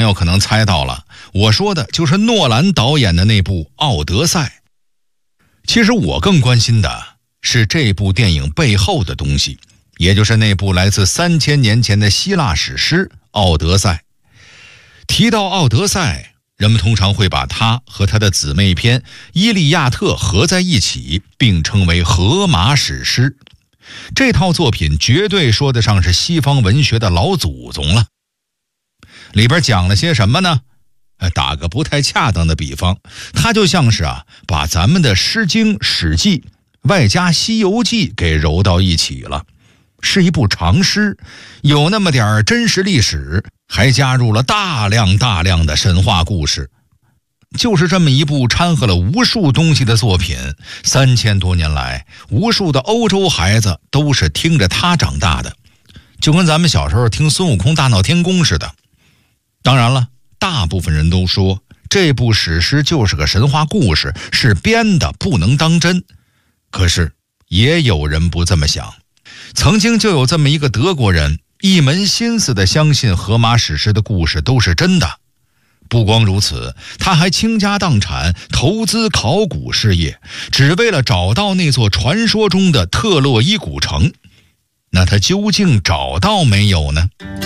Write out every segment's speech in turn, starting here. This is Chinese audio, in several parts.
朋友可能猜到了，我说的就是诺兰导演的那部《奥德赛》。其实我更关心的是这部电影背后的东西，也就是那部来自3000年前的希腊史诗《奥德赛》。提到《奥德赛》，人们通常会把它和它的姊妹篇《伊利亚特》合在一起，并称为荷马史诗。这套作品绝对说得上是西方文学的老祖宗了。里边讲了些什么呢？打个不太恰当的比方，它就像是把咱们的《诗经》《史记》外加《西游记》给揉到一起了，是一部长诗，有那么点真实历史，还加入了大量的神话故事。就是这么一部掺和了无数东西的作品，3000多年来，无数的欧洲孩子都是听着它长大的，就跟咱们小时候听孙悟空大闹天宫似的。当然了，大部分人都说这部史诗就是个神话故事，是编的，不能当真。可是也有人不这么想。曾经就有这么一个德国人，一门心思地相信荷马史诗的故事都是真的。不光如此，他还倾家荡产投资考古事业，只为了找到那座传说中的特洛伊古城。那他究竟找到没有呢？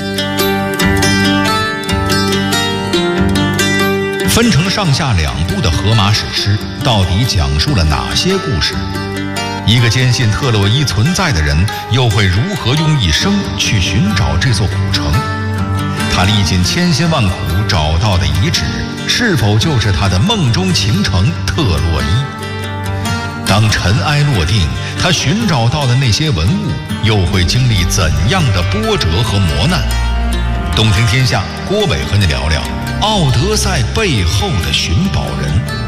分成上下2部的荷马史诗到底讲述了哪些故事？一个坚信特洛伊存在的人又会如何用一生去寻找这座古城？他历尽千辛万苦找到的遗址，是否就是他的梦中情城特洛伊？当尘埃落定，他寻找到的那些文物又会经历怎样的波折和磨难？动听天下，郭伟和你聊聊《奥德赛》背后的寻宝人。